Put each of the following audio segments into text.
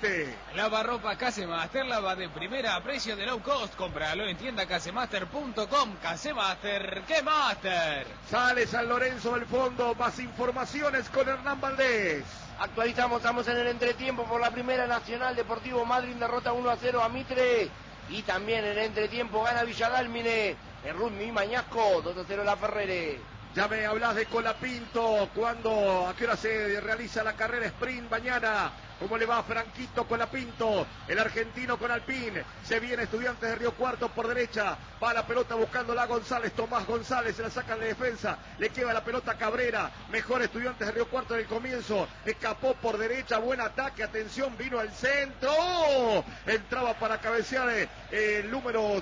Este. Lavarropa Casemaster, lava de primera a precio de low cost. Cómpralo en tienda casemaster.com. Casemaster, ¡qué master! Sale San Lorenzo del fondo. Más informaciones con Hernán Valdés. Actualizamos, estamos en el entretiempo por la Primera Nacional. Deportivo Madryn derrota 1-0 a Mitre. Y también en el entretiempo gana Villadálmine. El Rugby Mañasco, 2-0 la Ferrere. Ya me hablas de Colapinto, a qué hora se realiza la carrera sprint mañana. ¿Cómo le va Franquito Colapinto? El argentino con Alpine. Se viene Estudiantes de Río Cuarto por derecha. Va la pelota buscándola González. Tomás González se la saca de defensa. Le queda la pelota a Cabrera. Mejor Estudiantes de Río Cuarto en el comienzo. Escapó por derecha. Buen ataque. Atención, vino al centro. ¡Oh! Entraba para cabecear el número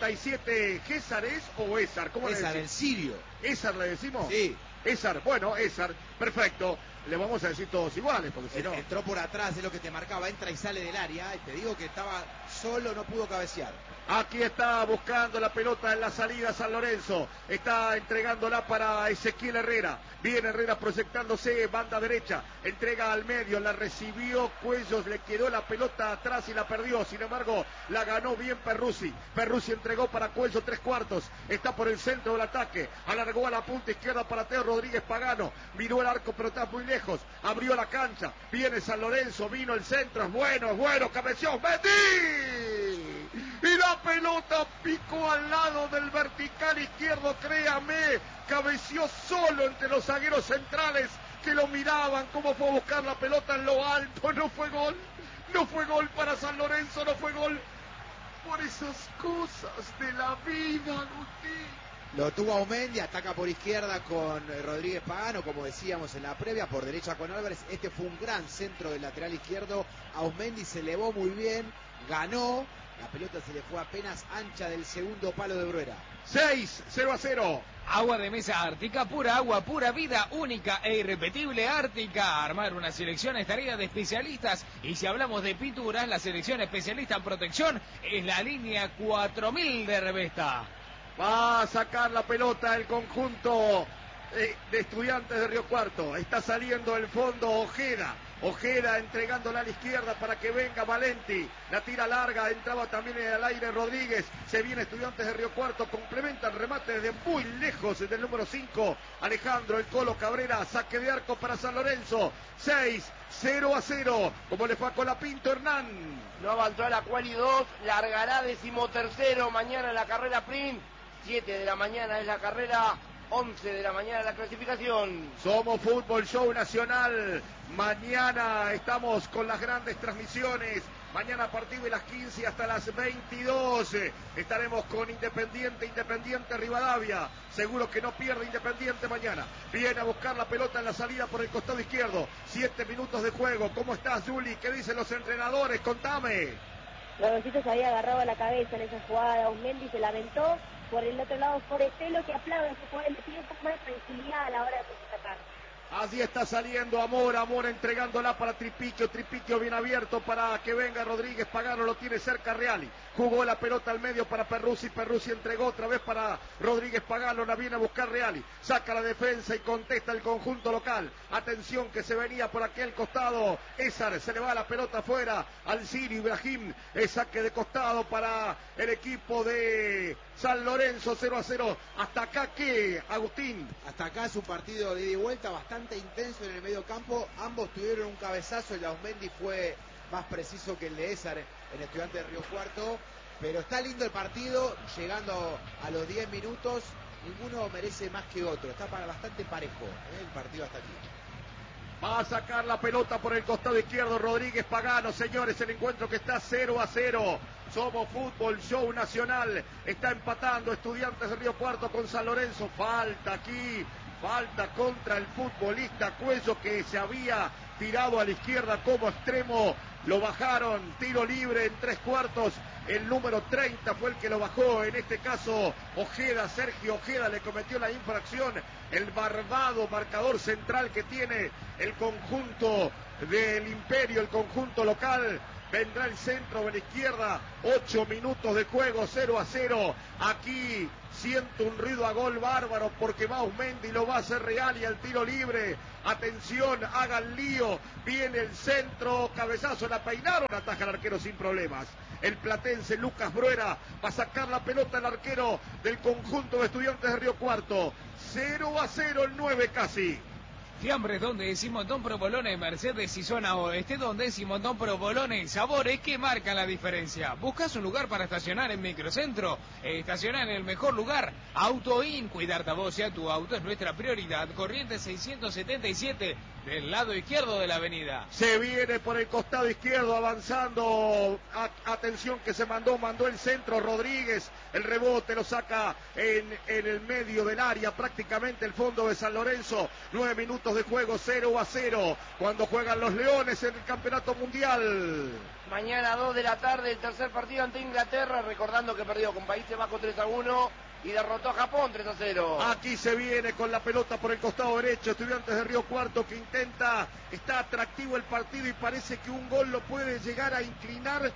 77. ¿César es o Ésar? ¿Cómo Ésar, le el sirio. ¿Ésar le decimos? Sí. Ésar, bueno, Ésar, perfecto. Le vamos a decir todos iguales, porque si no... Entró por atrás, es lo que te marcaba, entra y sale del área. Y te digo que estaba solo, no pudo cabecear. Aquí está buscando la pelota en la salida San Lorenzo. Está entregándola para Ezequiel Herrera. Viene Herrera proyectándose, banda derecha. Entrega al medio, la recibió Cuellos, le quedó la pelota atrás y la perdió. Sin embargo, la ganó bien Perruzzi. Perruzzi entregó para Cuello 3/4. Está por el centro del ataque. Alargó a la punta izquierda para Teo Rodríguez Pagano. Miró el arco, pero está muy lejos. Abrió la cancha. Viene San Lorenzo, vino el centro. Es bueno, cabeció. ¡Metí! Y la pelota picó al lado del vertical izquierdo, créame, cabeció solo entre los zagueros centrales que lo miraban cómo fue a buscar la pelota en lo alto. No fue gol para San Lorenzo, no fue gol por esas cosas de la vida, Agustín. Lo tuvo Aumendi, ataca por izquierda con Rodríguez Pagano, como decíamos en la previa, por derecha con Álvarez. Este fue un gran centro del lateral izquierdo. Aumendi se elevó muy bien, ganó. La pelota se le fue apenas ancha del segundo palo de Bruera. 6-0. Agua de mesa Ártica, pura agua, pura vida, única e irrepetible Ártica. Armar una selección es tarea de especialistas. Y si hablamos de pinturas, la selección especialista en protección es la línea 4000 de Revesta. Va a sacar la pelota el conjunto de Estudiantes de Río Cuarto. Está saliendo el fondo Ojeda entregándola a la izquierda para que venga Valenti. La tira larga, entraba también en el aire Rodríguez. Se viene Estudiantes de Río Cuarto, complementa el remate desde muy lejos del número 5. Alejandro El Colo Cabrera, saque de arco para San Lorenzo. 6-0. Como le fue a Colapinto Hernán. No avanzó a la quali 2, largará 13º mañana en la carrera sprint. 7 de la mañana es la carrera, 11 de la mañana la clasificación. Somos Fútbol Show Nacional. Mañana estamos con las grandes transmisiones. Mañana a partir de las 15 hasta las 22 estaremos con Independiente Rivadavia. Seguro que no pierde Independiente mañana. Viene a buscar la pelota en la salida por el costado izquierdo. 7 minutos de juego. ¿Cómo estás, Juli? ¿Qué dicen los entrenadores? Contame. Lorencito se había agarrado a la cabeza en esa jugada. Aumendi se lamentó. Por el otro lado, Forestelo, que aplaude su jugador, le pide un poco más de tranquilidad a la hora de sacar. Así está saliendo Amor entregándola para Tripiquio bien abierto para que venga Rodríguez Pagano, lo tiene cerca Reali, jugó la pelota al medio para Perruzzi entregó otra vez para Rodríguez Pagano, la viene a buscar Reali, saca la defensa y contesta el conjunto local, atención que se venía por aquel costado, Ésar, se le va la pelota afuera al Sirio Ibrahim, saque de costado para el equipo de San Lorenzo. 0-0, hasta acá ¿qué, Agustín? Hasta acá es un partido de ida y vuelta bastante intenso en el medio campo. Ambos tuvieron un cabezazo. El de Aumendi fue más preciso que el de Ésar en Estudiantes de Río Cuarto. Pero está lindo el partido. Llegando a los 10 minutos, ninguno merece más que otro. Está bastante parejo el partido hasta aquí. Va a sacar la pelota por el costado izquierdo Rodríguez Pagano, señores, el encuentro que está 0-0. Somos Fútbol Show Nacional. Está empatando Estudiantes de Río Cuarto con San Lorenzo. Falta aquí. Falta contra el futbolista Cuello, que se había tirado a la izquierda como extremo. Lo bajaron, tiro libre en 3/4. El número 30 fue el que lo bajó. En este caso Ojeda, Sergio Ojeda le cometió la infracción. El barbado marcador central que tiene el conjunto del Imperio, el conjunto local. vendrá el centro de la izquierda, 8 minutos de juego, 0-0, aquí siento un ruido a gol bárbaro porque va Aumendi, lo va a hacer Real y al tiro libre, atención, hagan lío, viene el centro, cabezazo, la peinaron, ataja el arquero sin problemas. El platense Lucas Bruera va a sacar la pelota al arquero del conjunto de Estudiantes de Río Cuarto. 0-0 el 9 casi. Fiambres donde Simontón Provolone, Mercedes y zona oeste donde Simontón Provolone, sabores que marcan la diferencia. ¿Buscas un lugar para estacionar en Microcentro? Estacionar en el mejor lugar. AutoIn, cuidarte a vos y a tu auto es nuestra prioridad. Corriente 677 del lado izquierdo de la avenida. Se viene por el costado izquierdo avanzando. Atención que se mandó el centro Rodríguez. El rebote lo saca en el medio del área, prácticamente el fondo de San Lorenzo. 9 minutos de juego, 0-0, cuando juegan los Leones en el Campeonato Mundial. Mañana 2 de la tarde, el tercer partido ante Inglaterra, recordando que perdió con Países Bajos 3-1 y derrotó a Japón 3-0. Aquí se viene con la pelota por el costado derecho, Estudiantes de Río Cuarto que intenta, está atractivo el partido y parece que un gol lo puede llegar a inclinar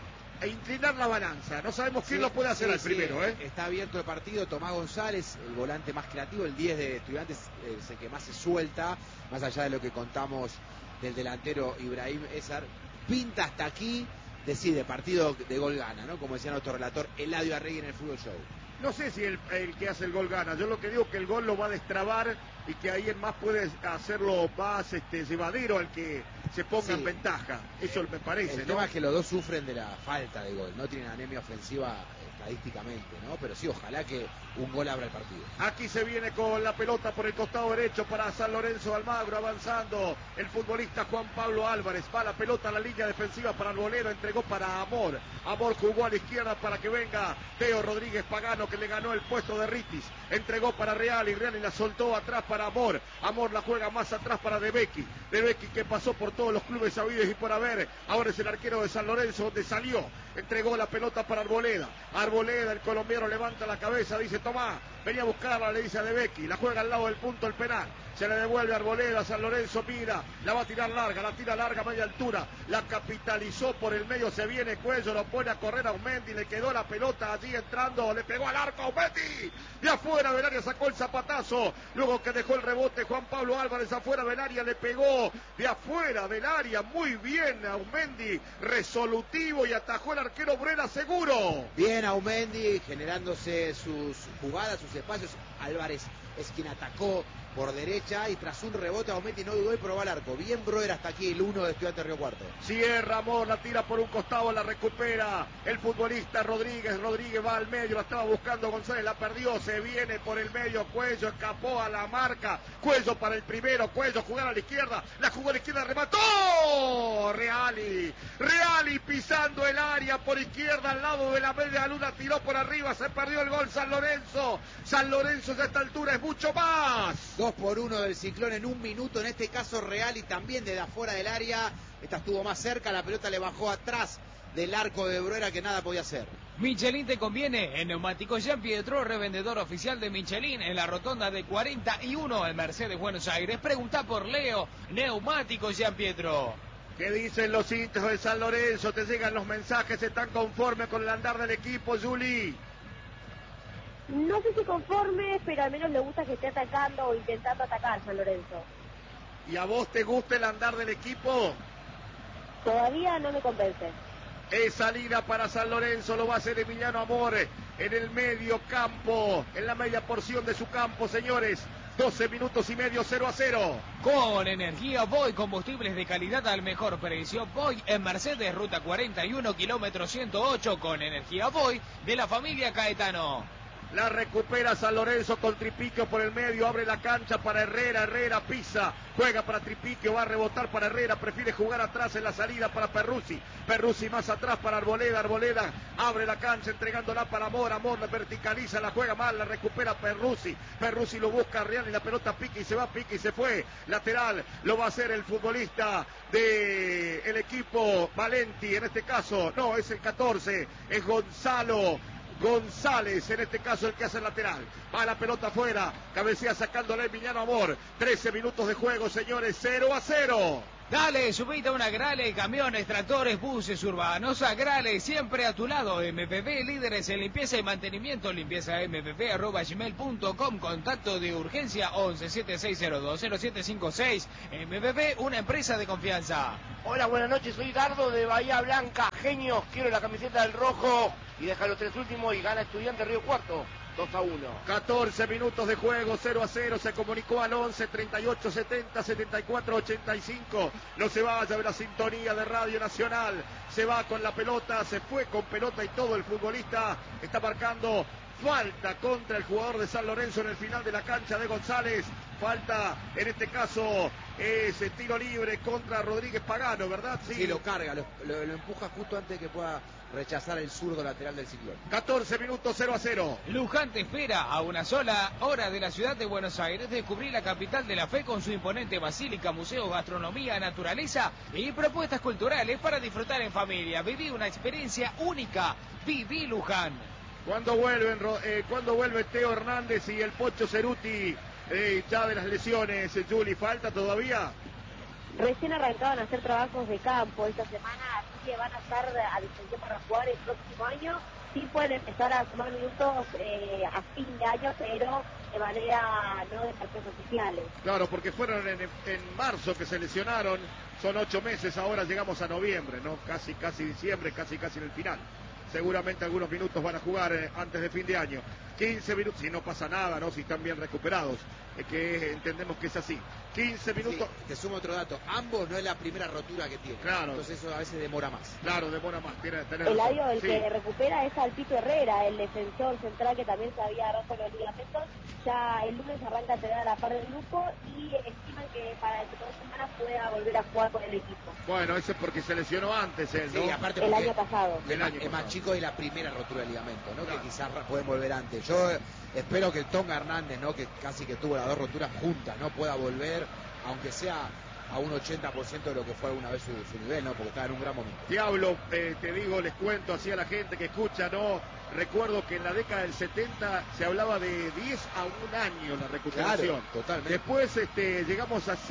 la balanza. No sabemos quién lo puede hacer al primero. Está abierto el partido. Tomás González, el volante más creativo, el 10 de Estudiantes, es el que más se suelta, más allá de lo que contamos del delantero Ibrahim Ezar. Pinta hasta aquí, decide, partido de gol gana, ¿no? Como decía nuestro relator Eladio Arregui en el Fútbol Show. No sé si el que hace el gol gana. Yo lo que digo es que el gol lo va a destrabar y que ahí en más puede hacerlo más llevadero al que se ponga en ventaja. Eso me parece, El tema es que los dos sufren de la falta de gol. No tienen anemia ofensiva estadísticamente, ¿no? Pero sí, ojalá que un gol abra el partido. Aquí se viene con la pelota por el costado derecho para San Lorenzo. Almagro avanzando. El futbolista Juan Pablo Álvarez. Va la pelota a la línea defensiva para Arboleda. Entregó para Amor. Amor jugó a la izquierda para que venga Teo Rodríguez Pagano, que le ganó el puesto de Ritis. Entregó para Real y Real y la soltó atrás para Amor. Amor la juega más atrás para De Becchi. De Becchi que pasó por todos los clubes sabidos y por haber. Ahora es el arquero de San Lorenzo donde salió. Entregó la pelota para Arboleda. Arboleda, el colombiano, levanta la cabeza, dice Tomás, venía a buscarla, le dice a De Becchi. La juega al lado del punto el penal. Se le devuelve a Arboleda, a San Lorenzo, mira, la va a tirar larga, la tira larga a media altura, la capitalizó por el medio, se viene Cuello, lo pone a correr a Aumendi, le quedó la pelota allí entrando, le pegó al arco a Aumendi, de afuera del área sacó el zapatazo, luego que dejó el rebote Juan Pablo Álvarez afuera del área, le pegó de afuera del área, muy bien Aumendi, resolutivo y atajó el arquero Bruera seguro. Bien Aumendi, generándose sus jugadas, sus espacios. Álvarez es quien atacó por derecha y tras un rebote Aumendi no dudó y probó al arco. Bien Broer hasta aquí, el 1 de Estudiantes de Río Cuarto. Cierra Amor, la tira por un costado, la recupera el futbolista Rodríguez. Rodríguez va al medio, la estaba buscando González, la perdió, se viene por el medio, Cuello escapó a la marca, Cuello para el primero, Cuello jugar a la izquierda, la jugó a la izquierda, remató Reali pisando el área por izquierda al lado de la media luna, tiró por arriba, se perdió el gol San Lorenzo a esta altura es mucho más. 2-1 del Ciclón en un minuto, en este caso Real y también desde afuera del área. Esta estuvo más cerca, la pelota le bajó atrás del arco de Bruera que nada podía hacer. Michelin te conviene. En Neumáticos Jean Pietro, revendedor oficial de Michelin en la rotonda de 41 en Mercedes, Buenos Aires. Pregunta por Leo, Neumáticos Jean Pietro. ¿Qué dicen los hinchas de San Lorenzo? Te llegan los mensajes, ¿están conformes con el andar del equipo, Juli? No sé si conforme, pero al menos le gusta que esté atacando o intentando atacar San Lorenzo. ¿Y a vos te gusta el andar del equipo? Todavía no me convence. Es salida para San Lorenzo, lo va a hacer Emiliano Amor en el medio campo, en la media porción de su campo, señores. 12 minutos y medio, 0-0. Con Energía Voy, combustibles de calidad al mejor precio. Voy en Mercedes, ruta 41, kilómetro 108, con Energía Voy de la familia Caetano. La recupera San Lorenzo con Tripiquio por el medio, abre la cancha para Herrera, Herrera pisa, juega para Tripiquio, va a rebotar para Herrera, prefiere jugar atrás en la salida para Perruzzi, Perruzzi más atrás para Arboleda, Arboleda abre la cancha entregándola para Amor, Amor la verticaliza, la juega mal, la recupera Perruzzi, Perruzzi lo busca Real y la pelota pica y se va, pica y se fue, lateral, lo va a hacer el futbolista del equipo Valenti, en este caso, no, es el 14, es González, en este caso el que hace el lateral. Va la pelota afuera, cabecea sacándole Emiliano Amor. 13 minutos de juego, señores, 0-0. Dale, subite a una Grale, camiones, tractores, buses urbanos. A Grale, siempre a tu lado. MPP, líderes en limpieza y mantenimiento. limpiezampp@gmail.com. Contacto de urgencia 1176020756. MPP, una empresa de confianza. Hola, buenas noches, soy Dardo de Bahía Blanca. Genios, quiero la camiseta del rojo. Y deja los 3 últimos y gana Estudiante Río Cuarto. 2-1. 14 minutos de juego, 0-0, se comunicó al 11 38 70 74 85. No se vaya de la sintonía de Radio Nacional, se va con la pelota, se fue con pelota y todo. El futbolista está marcando falta contra el jugador de San Lorenzo en el final de la cancha de González. Falta, en este caso, es tiro libre contra Rodríguez Pagano, ¿verdad? Sí, lo carga, lo empuja justo antes de que pueda rechazar el zurdo lateral del Ciclón. 14 minutos, 0-0. Luján te espera a una sola hora de la ciudad de Buenos Aires. Descubrí la capital de la fe con su imponente basílica, museos, gastronomía, naturaleza y propuestas culturales para disfrutar en familia. Viví una experiencia única. Viví Luján. ¿Cuándo vuelve Teo Hernández y el Pocho Ceruti ya de las lesiones, Juli? ¿Falta todavía? Recién arrancaban a hacer trabajos de campo esta semana, así que van a estar a disposición para jugar el próximo año. Sí pueden empezar a sumar minutos a fin de año, pero de manera no de partidos oficiales. Claro, porque fueron en marzo que se lesionaron, son 8 meses, ahora llegamos a noviembre, ¿no? Casi diciembre, casi en el final. Seguramente algunos minutos van a jugar antes de fin de año. 15 minutos, si no pasa nada, ¿no? Si están bien recuperados, que entendemos que es así. 15 minutos. Sí, te sumo otro dato. Ambos no es la primera rotura que tiene. Claro. Entonces eso a veces demora más. Claro, demora más. El que recupera es Alpito Herrera, el defensor central que también se había roto los ligamentos. Ya el lunes arranca a tener a la par del grupo y estiman que para dentro de 2 semanas pueda volver a jugar con el equipo. Bueno, eso es porque se lesionó antes él, ¿no? Sí, aparte el año pasado. Es más chico de la primera rotura de ligamento, ¿no? Claro. Que quizás pueden volver antes. Yo espero que el Tonga Hernández, ¿no? Que casi que tuvo las 2 roturas juntas, ¿no? Pueda volver, aunque sea a un 80% de lo que fue alguna vez su nivel, ¿no? Porque está en un gran momento. Diablo, te digo, les cuento así a la gente que escucha, ¿no? Recuerdo que en la década del 70 se hablaba de 10 a 1 año la recuperación. Claro, totalmente. Después llegamos a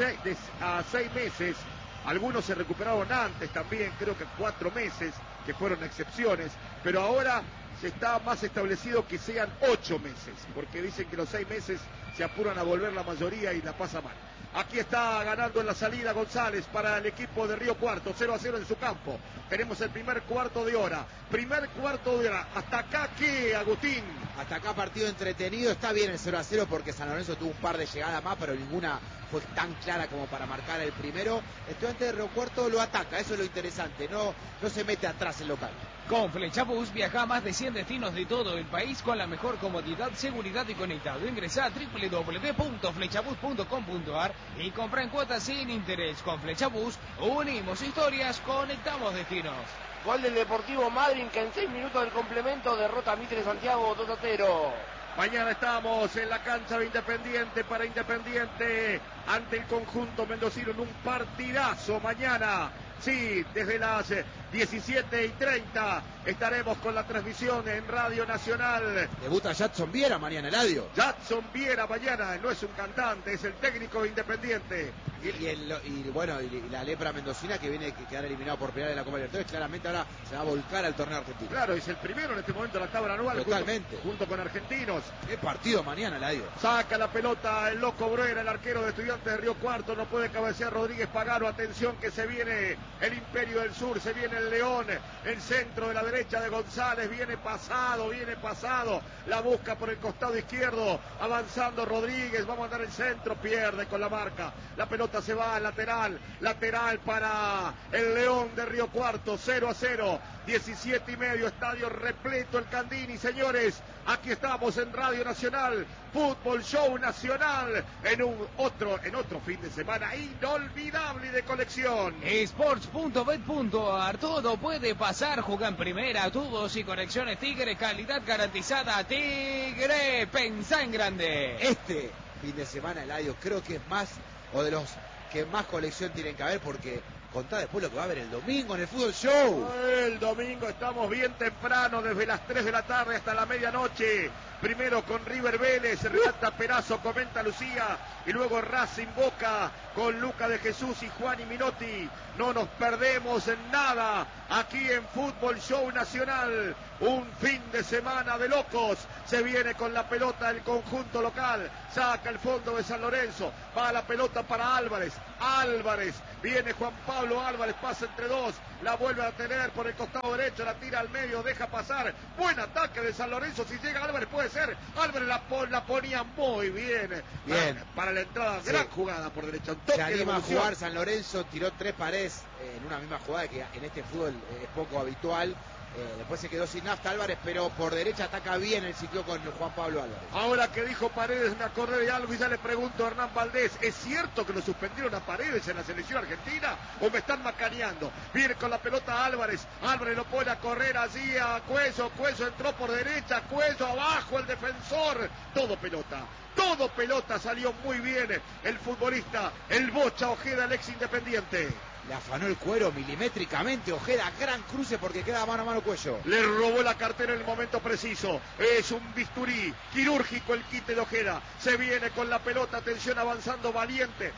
6 meses. Algunos se recuperaron antes también, creo que 4 meses, que fueron excepciones. Pero ahora se está más establecido que sean 8 meses, porque dicen que los 6 meses se apuran a volver la mayoría y la pasa mal. Aquí está ganando en la salida González para el equipo de Río Cuarto, 0-0 en su campo. Tenemos el primer cuarto de hora. ¿Hasta acá qué, Agustín? Hasta acá partido entretenido. Está bien el 0-0 porque San Lorenzo tuvo un par de llegadas más, pero ninguna fue tan clara como para marcar el primero. Estudiante de Río Cuarto lo ataca, eso es lo interesante. No se mete atrás el local. Con Flechabús viaja a más de 100 destinos de todo el país con la mejor comodidad, seguridad y conectado. Ingresa a www.flechabús.com.ar y compra en cuotas sin interés. Con Flechabús unimos historias, conectamos destinos. Gol del Deportivo Madryn que en 6 minutos del complemento derrota a Mitre Santiago 2-0. Mañana estamos en la cancha de Independiente para Independiente ante el conjunto mendocino en un partidazo mañana. Sí, desde las 17:30 estaremos con la transmisión en Radio Nacional. Debuta Jadson Viera mañana, Eladio. Jadson Viera mañana, no es un cantante, es el técnico de Independiente. Y la lepra mendocina que viene a quedar eliminado por penal de la Copa Libertadores, claramente ahora se va a volcar al torneo argentino. Claro, es el primero en este momento en la tabla anual. Totalmente. Junto con Argentinos. Qué partido mañana, Eladio. Saca la pelota el Loco Bruera, el arquero de Estudiantes de Río Cuarto, no puede cabecear Rodríguez Pagano. Atención que se viene el Imperio del Sur, se viene el León, el centro de la derecha de González, viene pasado, la busca por el costado izquierdo, avanzando Rodríguez, va a mandar el centro, pierde con la marca, la pelota se va al lateral para el León de Río Cuarto, 0-0, 17:30, estadio repleto el Candini, señores, aquí estamos en Radio Nacional, Fútbol Show Nacional, en otro fin de semana inolvidable y de colección. Sports.bet.ar, todo puede pasar, juega en primera, tubos y conexiones Tigre, calidad garantizada. Tigre, pensá en grande. Este fin de semana, Eladio, creo que es más, o de los que más colección tienen que haber, porque contá después lo que va a haber el domingo en el Fútbol Show. El domingo estamos bien temprano, desde las 3 de la tarde hasta la medianoche. Primero con River Vélez, relata Perazo, comenta Lucía, y luego Racing Boca con Luca de Jesús y Juan y Minotti. No nos perdemos en nada aquí en Fútbol Show Nacional. Un fin de semana de locos. Se viene con la pelota el conjunto local. Saca el fondo de San Lorenzo. Va la pelota para Álvarez. Álvarez. Viene Juan Pablo Álvarez. Pasa entre dos. La vuelve a tener por el costado derecho. La tira al medio. Deja pasar. Buen ataque de San Lorenzo. Si llega Álvarez puede ser. Álvarez la ponía muy bien. Bien. Para la entrada. Sí. Gran jugada por derecha. Se anima a jugar San Lorenzo. Tiró 3 paredes en una misma jugada que en este fútbol es poco habitual. Después se quedó sin nafta Álvarez, pero por derecha ataca bien el ciclo con Juan Pablo Álvarez. Ahora que dijo Paredes, me acordé de algo y ya le pregunto a Hernán Valdés, ¿es cierto que lo suspendieron a Paredes en la selección argentina o me están macaneando? Viene con la pelota Álvarez, Álvarez lo pone a correr allí a Cuello, Cuello entró por derecha, Cuello abajo el defensor, todo pelota, salió muy bien el futbolista, el Bocha Ojeda, el ex Independiente. Le afanó el cuero milimétricamente Ojeda, gran cruce porque queda mano a mano Cuello. Le robó la cartera en el momento preciso. Es un bisturí quirúrgico el quite de Ojeda. Se viene con la pelota, atención, avanzando Valiente.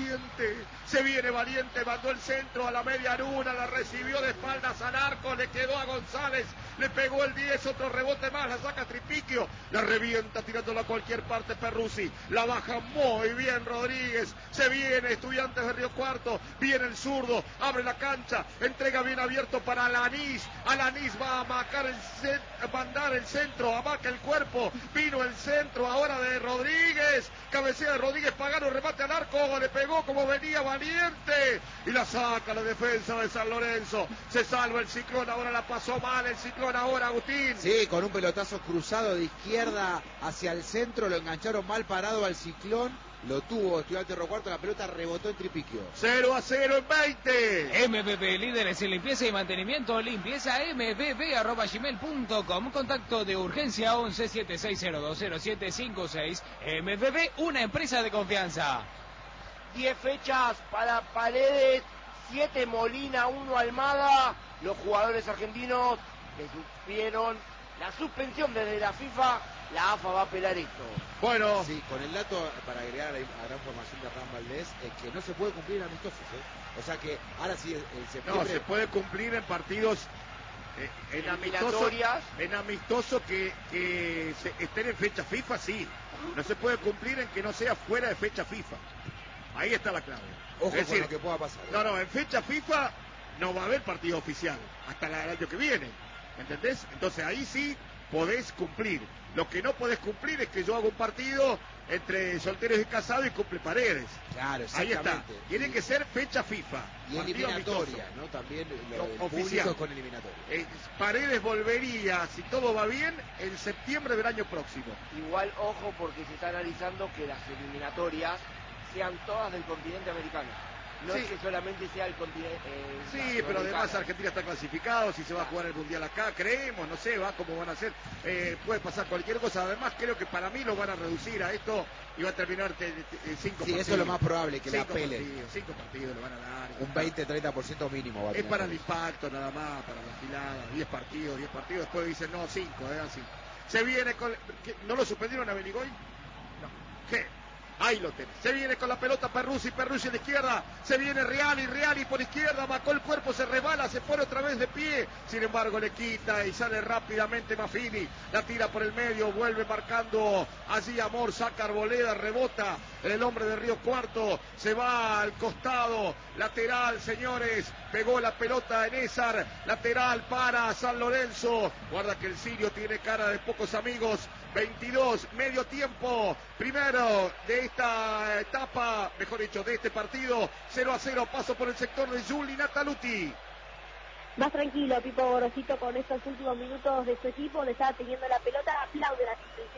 Se viene Valiente, mandó el centro a la media luna, la recibió de espaldas al arco, le quedó a González, le pegó el 10, otro rebote más, la saca Tripiquio, la revienta tirándola a cualquier parte Perruzzi. La baja muy bien Rodríguez. Se viene Estudiantes de Río Cuarto, viene el zurdo, abre la cancha, entrega bien abierto para Alanís. Alanís va a mandar el centro, amaca el cuerpo, vino el centro ahora de Rodríguez, cabecea de Rodríguez, Pagano, remate al arco, le pegó como venía Valiente y la saca la defensa de San Lorenzo. Se salva el Ciclón, ahora la pasó mal el Ciclón ahora, Agustín. Sí, con un pelotazo cruzado de izquierda hacia el centro, lo engancharon mal parado al Ciclón. Lo tuvo Estudiantes de Río Cuarto, la pelota rebotó en Tripiquio. 0-0 en 20. MPP, líderes en limpieza y mantenimiento, limpieza mpp@gmail.com. Contacto de urgencia 11-7602-0756. MPP, una empresa de confianza. 10 fechas para Paredes, 7 Molina, 1 Almada. Los jugadores argentinos que sufrieron la suspensión desde la FIFA. La AFA va a apelar esto. Bueno, sí, con el dato, para agregar a la información de Hernán Valdés, es que no se puede cumplir en amistosos, O sea que ahora sí, no, se puede cumplir en partidos en amistoso que estén en fecha FIFA, sí. No se puede cumplir en que no sea fuera de fecha FIFA. Ahí está la clave. Ojo con lo que pueda pasar. No, en fecha FIFA no va a haber partido oficial hasta el año que viene. ¿Entendés? Entonces ahí sí podés cumplir. Lo que no podés cumplir es que yo hago un partido entre solteros y casados y cumple Paredes. Claro, exactamente. Ahí está. Tiene que ser fecha FIFA. Y eliminatoria, ¿no? También oficial con eliminatoria. Paredes volvería, si todo va bien, en septiembre del año próximo. Igual, ojo, porque se está analizando que las eliminatorias sean todas del continente americano. No es que solamente sea el continente. Sí, pero además Argentina está clasificado, si se va a jugar el Mundial acá, creemos, no sé, cómo van a hacer. Puede pasar cualquier cosa. Además, creo que para mí lo van a reducir a esto y va a terminar 5 partidos. Sí, eso es lo más probable, que la apelen. 5 partidos le van a dar. Un 20-30% mínimo va a tener. Es para el impacto nada más, para la gilada. 10 partidos. Después dicen, no, 5, así. Se viene con... ¿No lo suspendieron a Benigoy? No. ¿Qué? Ahí lo tenés. Se viene con la pelota Perruzzi a la izquierda. Se viene Reali por izquierda. Bacó el cuerpo, se resbala, se pone otra vez de pie. Sin embargo, le quita y sale rápidamente Maffini. La tira por el medio, vuelve marcando allí Amor, saca Arboleda, rebota. El hombre de Río Cuarto se va al costado. Lateral, señores. Pegó la pelota en Ézar. Lateral para San Lorenzo. Guarda que el sirio tiene cara de pocos amigos. 22, medio tiempo, primero de esta etapa, mejor dicho, de este partido, 0-0, paso por el sector de Juli Nataluti. Más tranquilo, Pipo Gorosito, con estos últimos minutos de su equipo, donde estaba teniendo la pelota, aplaude las intenciones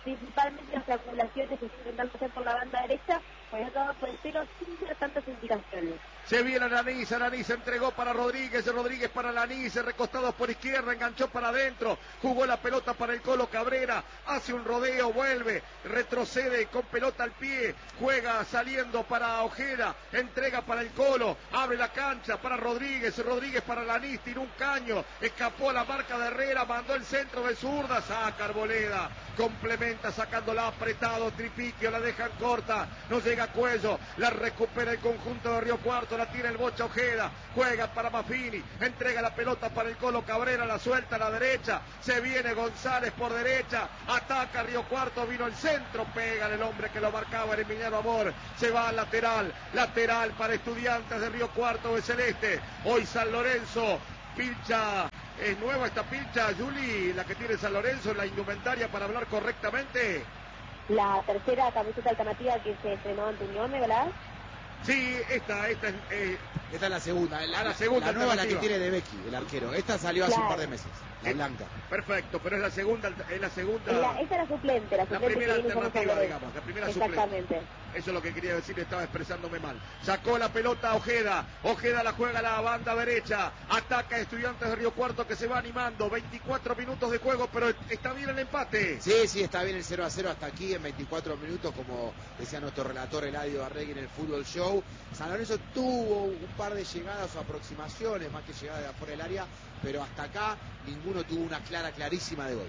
principalmente las acumulaciones que se intentando hacer por la banda derecha, por el otro lado por el cero, sin dar tantas indicaciones. Se viene Alanis entregó para Rodríguez para Alanis, recostados por izquierda, enganchó para adentro, jugó la pelota para el Colo Cabrera, hace un rodeo, vuelve, retrocede con pelota al pie, juega saliendo para Ojeda, entrega para el Colo, abre la cancha para Rodríguez para Alanis, tiró un caño, escapó la marca de Herrera, mandó el centro de zurda, saca Arboleda, complementa sacándola apretado, Tripiquio, la dejan corta, no llega a Cuello, la recupera el conjunto de Río Cuarto, la tira el Bocha Ojeda, juega para Maffini, entrega la pelota para el Colo Cabrera, la suelta a la derecha, se viene González por derecha, ataca Río Cuarto, vino el centro, pega el hombre que lo marcaba, el Emiliano Amor, se va al lateral para Estudiantes de Río Cuarto de Celeste, hoy San Lorenzo, pilcha. Es nueva esta pilcha, Juli, la que tiene San Lorenzo, la indumentaria para hablar correctamente. La tercera camiseta alternativa que se estrenó ante Unión, ¿verdad? Sí, esta es la segunda. La segunda, la nueva, la que tiene de Becky, el arquero. Esta salió hace un par de meses, la blanca. Perfecto, pero es la segunda. Esta es la suplente, la primera alternativa, digamos, la primera exactamente. Suplente. Eso es lo que quería decir, estaba expresándome mal. Sacó la pelota Ojeda la juega a la banda derecha, ataca a Estudiantes de Río Cuarto que se va animando, 24 minutos de juego, pero está bien el empate. Sí, está bien el 0-0 hasta aquí en 24 minutos, como decía nuestro relator Eladio Arregui en el Fútbol Show. San Lorenzo tuvo un par de llegadas o aproximaciones, más que llegadas de afuera del área, pero hasta acá ninguno tuvo una clarísima de gol.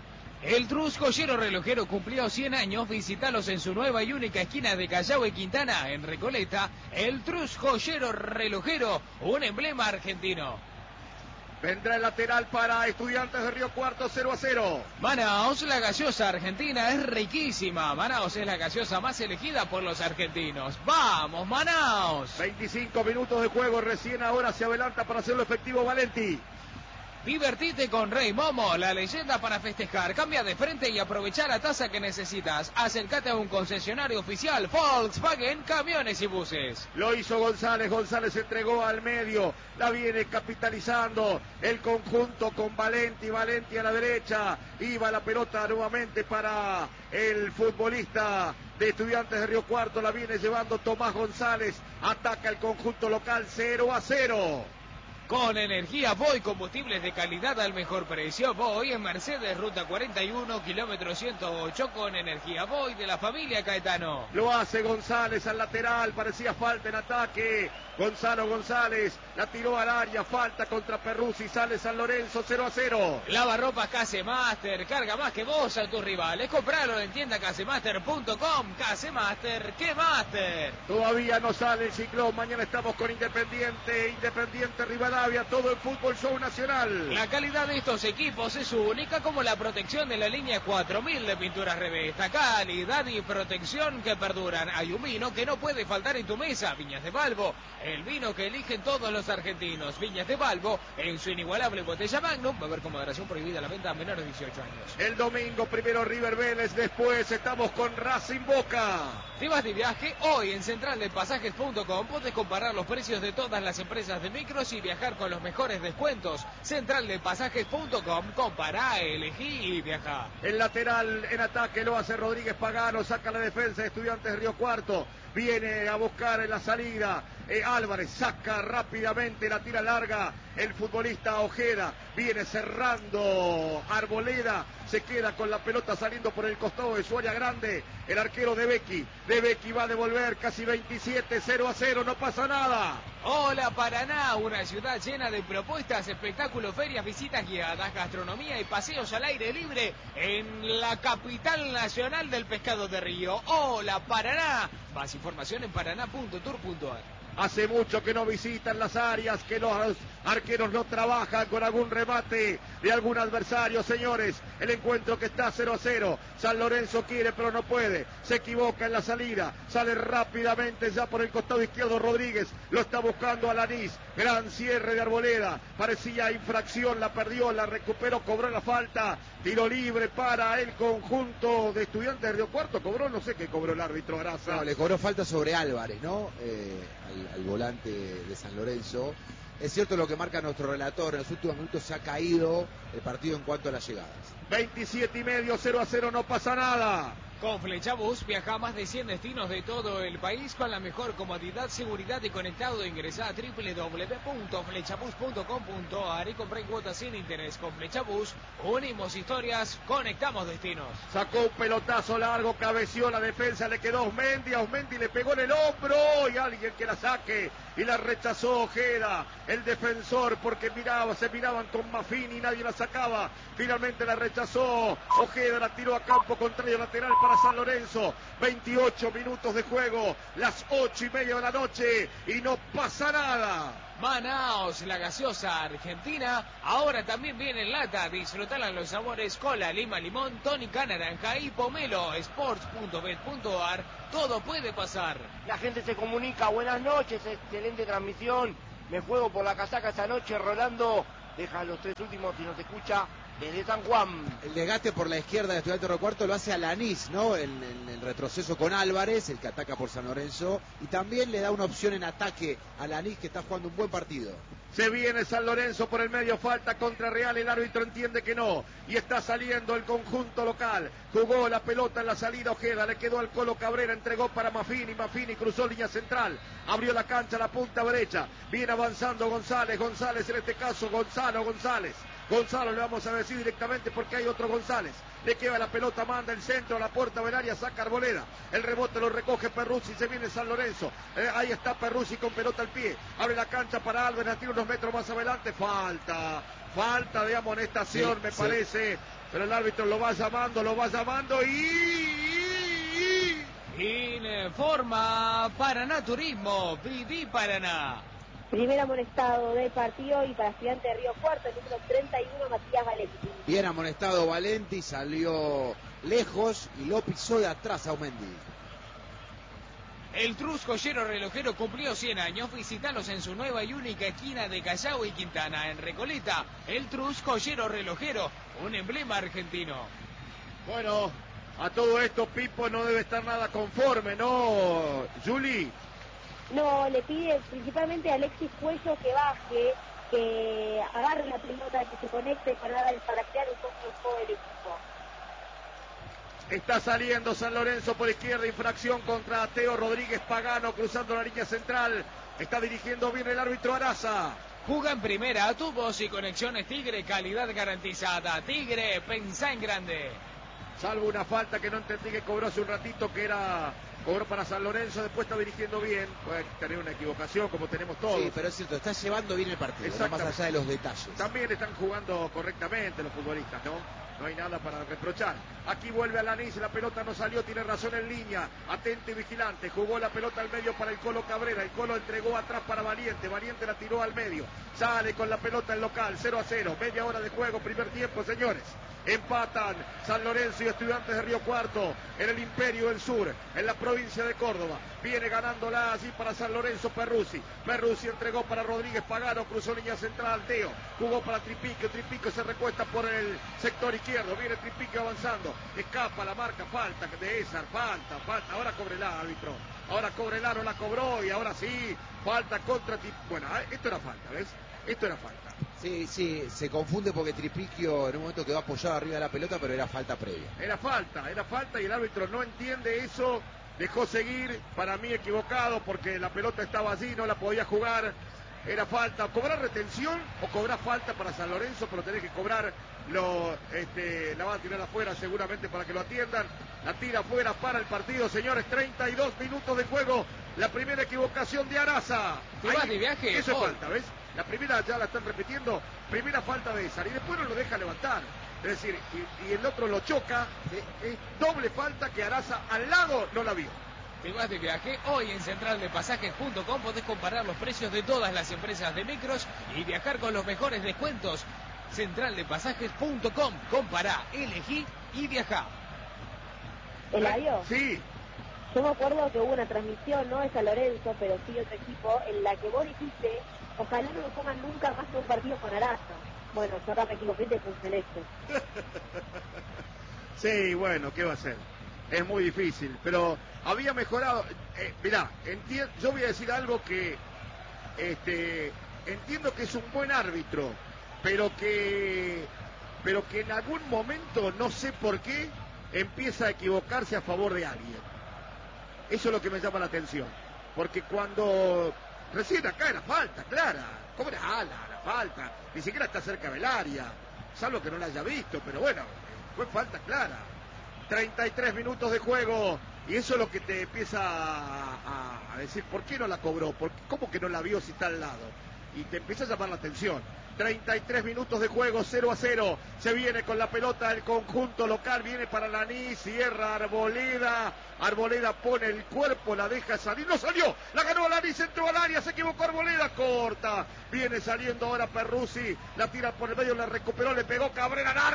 El Trus Joyero Relojero cumplió 100 años. Visítalos en su nueva y única esquina de Callao y Quintana, en Recoleta. El Trus Joyero Relojero, un emblema argentino. Vendrá el lateral para Estudiantes de Río Cuarto, 0-0. Manaos, la gaseosa argentina es riquísima. Manaos es la gaseosa más elegida por los argentinos. ¡Vamos, Manaos! 25 minutos de juego, recién ahora se adelanta para hacerlo efectivo Valenti. Divertite con Rey Momo, la leyenda para festejar. Cambia de frente y aprovecha la tasa que necesitas. Acércate a un concesionario oficial Volkswagen Camiones y Buses. Lo hizo González entregó al medio. La viene capitalizando el conjunto con Valenti a la derecha. Iba la pelota nuevamente para el futbolista de Estudiantes de Río Cuarto. La viene llevando Tomás González. Ataca el conjunto local, 0-0. Con energía Voy, combustibles de calidad al mejor precio. Voy en Mercedes, ruta 41, kilómetro 108, con energía Voy de la familia Caetano. Lo hace González al lateral, parecía falta en ataque. González la tiró al área, falta contra Perruzzi, sale San Lorenzo, 0-0. Lavarropas Casemaster, carga más que vos a tus rivales. Compralo en tienda casemaster.com. Casemaster, ¿qué Master? Todavía no sale el ciclón, mañana estamos con Independiente Rivadavia, todo el Fútbol Show Nacional. La calidad de estos equipos es única, como la protección de la línea 4000 de pinturas Revesta. Calidad y protección que perduran. Hay un vino que no puede faltar en tu mesa, Viñas de Balbo, el vino que eligen todos los argentinos. Viñas de Balbo, en su inigualable botella Magnum. Beber con moderación, prohibida la venta a menores de 18 años. El domingo primero River Vélez, después estamos con Racing Boca. Si vas de viaje, hoy en centraldepasajes.com podés comparar los precios de todas las empresas de micros y viajar con los mejores descuentos. Centraldepasajes.com, compará, elegí y viajá. El lateral en ataque lo hace Rodríguez Pagano, saca la defensa de Estudiantes de Río Cuarto. Viene a buscar en la salida Álvarez, saca rápidamente, la tira larga el futbolista Ojeda, viene cerrando Arboleda, se queda con la pelota saliendo por el costado de su área grande, el arquero de Becky va a devolver, casi 27, 0-0, no pasa nada. Hola Paraná, una ciudad llena de propuestas, espectáculos, ferias, visitas guiadas, gastronomía y paseos al aire libre en la capital nacional del pescado de río. Hola Paraná, más información en paraná.tour.ar. Hace mucho que no visitan las áreas, que los arqueros no trabajan con algún remate de algún adversario, señores. El encuentro que está 0-0. San Lorenzo quiere pero no puede. Se equivoca en la salida. Sale rápidamente ya por el costado izquierdo Rodríguez. Lo está buscando Alanis. Gran cierre de Arboleda. Parecía infracción, la perdió, la recuperó, cobró la falta. Tiro libre para el conjunto de Estudiantes de Río Cuarto. Cobró, no sé qué cobró el árbitro Grasa. No, le cobró falta sobre Álvarez, ¿no? Al volante de San Lorenzo. es cierto lo que marca nuestro relator, en los últimos minutos se ha caído el partido en cuanto a las llegadas. 27,5, 0-0, no pasa nada. Con Flechabús viaja a más de 100 destinos de todo el país con la mejor comodidad, seguridad y conectado. Ingresá a www.flechabús.com.ar y comprá en cuotas sin interés. Con Flechabús unimos historias, conectamos destinos. Sacó un pelotazo largo, cabeció la defensa, le quedó Osmendi, a Osmendi le pegó en el hombro y alguien que la saque y la rechazó Ojeda, el defensor, porque se miraban con Maffini y nadie la sacaba. Finalmente la rechazó Ojeda, la tiró a campo contrario lateral para San Lorenzo. 28 minutos de juego, las 8:30 de la noche y no pasa nada. Manaos, la gaseosa argentina, ahora también viene en lata. Disfrutala en los sabores cola, lima, limón, tónica, naranja y pomelo. Sports.bet.ar, todo puede pasar. La gente se comunica, buenas noches, excelente transmisión. Me juego por la casaca esta noche, Rolando. Deja los 3 últimos y nos escucha desde San Juan. El desgaste por la izquierda de Estudiantes de Río Cuarto lo hace Alanís, ¿no? El retroceso con Álvarez, el que ataca por San Lorenzo, y también le da una opción en ataque a Alanís, que está jugando un buen partido. Se viene San Lorenzo por el medio, falta contra Real, el árbitro entiende que no, y está saliendo el conjunto local. Jugó la pelota en la salida Ojeda, le quedó al Colo Cabrera, entregó para Maffini, Maffini cruzó línea central, abrió la cancha a la punta derecha, viene avanzando González en este caso Gonzalo le vamos a decir directamente porque hay otro González. Le queda la pelota, manda el centro a la puerta del área, saca Arboleda. El rebote lo recoge Perruzzi, se viene San Lorenzo. Ahí está Perruzzi con pelota al pie. Abre la cancha para Álvarez, la tira unos metros más adelante. Falta de amonestación, me parece. Pero el árbitro lo va llamando y... Informa Paraná Turismo, viví Paraná. Primer amonestado del partido y para Estudiantes de Río Cuarto, el número 31, Matías Valenti. Bien amonestado Valenti, salió lejos y lo pisó de atrás a Aumendi. El Trus Joyero Relojero cumplió 100 años. Visítalos en su nueva y única esquina de Callao y Quintana, en Recoleta. El Trus Joyero Relojero, un emblema argentino. Bueno, a todo esto Pipo no debe estar nada conforme, ¿no, Juli? No, le pide principalmente a Alexis Cuello que baje, que agarre la pelota, que se conecte para crear un poco el juego del equipo. Está saliendo San Lorenzo por izquierda, infracción contra Teo Rodríguez Pagano, cruzando la línea central. Está dirigiendo bien el árbitro Araza. Juga en primera, tu voz y conexiones Tigre, calidad garantizada. Tigre, pensá en grande. Salvo una falta que no entendí que cobró hace un ratito, cobró para San Lorenzo, después está dirigiendo bien. Puede tener una equivocación como tenemos todos. Sí, pero es cierto, está llevando bien el partido, no más allá de los detalles. También están jugando correctamente los futbolistas, ¿no? No hay nada para reprochar. Aquí vuelve Alanís, la pelota no salió, tiene razón en línea. Atento y vigilante, jugó la pelota al medio para el Colo Cabrera. El Colo entregó atrás para Valiente, Valiente la tiró al medio. Sale con la pelota el local, 0-0, media hora de juego, primer tiempo, señores. Empatan San Lorenzo y Estudiantes de Río Cuarto en el Imperio del Sur, en la provincia de Córdoba. Viene ganándola así para San Lorenzo Perruzzi. Perruzzi entregó para Rodríguez Pagano, cruzó línea central, Teo. Jugó para Tripico, Tripico se recuesta por el sector izquierdo. Viene Tripico avanzando, escapa la marca, falta de Esar, falta. Ahora Cobrelar, árbitro. Ahora Cobrelar no la cobró y ahora sí, falta contra Tripico. Bueno, esto era falta, ¿ves? Esto era falta. Sí, se confunde porque Tripiquio en un momento quedó apoyado arriba de la pelota, pero era falta previa. Era falta y el árbitro no entiende eso, dejó seguir, para mí equivocado porque la pelota estaba allí, no la podía jugar, era falta. ¿Cobrar retención o cobrar falta para San Lorenzo? Pero tenés que cobrar, la va a tirar afuera seguramente para que lo atiendan, la tira afuera para el partido, señores, 32 minutos de juego, la primera equivocación de Araza. ¿Te vas de viaje? Eso es falta, ¿ves? La primera ya la están repitiendo, primera falta de Esar y después no lo deja levantar. Es decir, y el otro lo choca, es doble falta que Araza al lado no la vio. ¿Te vas de viaje? Hoy en centraldepasajes.com podés comparar los precios de todas las empresas de micros y viajar con los mejores descuentos. Centraldepasajes.com, compará, elegí y viajá. ¿Eladio? Sí. Yo me acuerdo que hubo una transmisión, no de San Lorenzo, pero sí otro equipo, en la que vos dijiste, ojalá no lo pongan nunca más en un partido con Araza. Bueno, yo ahora me equivoqué de con Celeste. Sí, bueno, ¿qué va a hacer? Es muy difícil, pero había mejorado. Mirá, yo voy a decir algo que entiendo que es un buen árbitro, pero que en algún momento, no sé por qué, empieza a equivocarse a favor de alguien. Eso es lo que me llama la atención. Porque cuando recién acá era falta, clara. ¿Cómo era la falta? Ni siquiera está cerca del área. Salvo que no la haya visto, pero bueno, fue falta clara. 33 minutos de juego. Y eso es lo que te empieza a decir, ¿por qué no la cobró? ¿Cómo que no la vio si está al lado? Y te empieza a llamar la atención. 33 minutos de juego, 0-0. Se viene con la pelota el conjunto local, viene para Lanís, cierra Arboleda. Arboleda pone el cuerpo, la deja salir. ¡No salió! La ganó Lanís, entró al área, se equivocó Arboleda, corta. Viene saliendo ahora Perruzzi, la tira por el medio, la recuperó, le pegó Cabrera al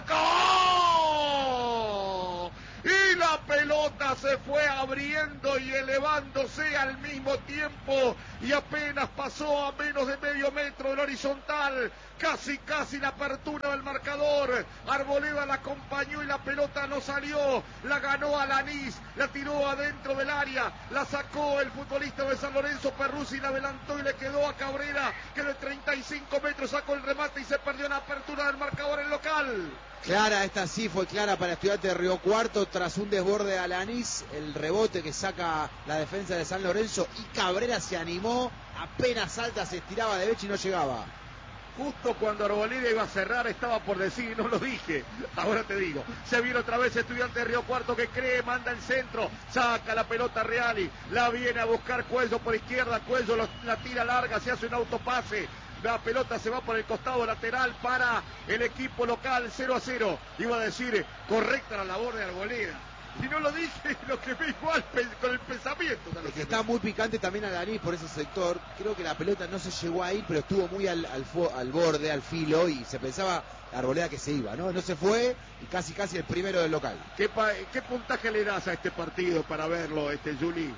arco. Y la pelota se fue abriendo y elevándose al mismo tiempo y apenas pasó a menos de medio metro del horizontal, casi la apertura del marcador. Arboleda la acompañó y la pelota no salió, la ganó Alanís, la tiró adentro del área, la sacó el futbolista de San Lorenzo Perruzzi, la adelantó y le quedó a Cabrera, que de 35 metros sacó el remate y se perdió en la apertura del marcador en local. Clara, esta sí fue clara para Estudiantes de Río Cuarto tras un desborde de Alanís, el rebote que saca la defensa de San Lorenzo y Cabrera se animó, apenas salta, se estiraba de derecha y no llegaba. Justo cuando Arboleda iba a cerrar estaba por decir, no lo dije, ahora te digo, se viene otra vez Estudiantes de Río Cuarto que cree, manda el centro, saca la pelota Reali, la viene a buscar Cuello por izquierda, Cuello la tira larga, se hace un autopase. La pelota se va por el costado lateral para el equipo local, 0-0. Iba a decir, correcta la labor de Arboleda. Y no lo dije, lo que me igual con el pensamiento. El que está muy picante también Alanís por ese sector. Creo que la pelota no se llegó a ir, pero estuvo muy al borde, al filo, y se pensaba Arboleda que se iba, ¿no? No se fue y casi el primero del local. ¿Qué puntaje le das a este partido para verlo, Juli?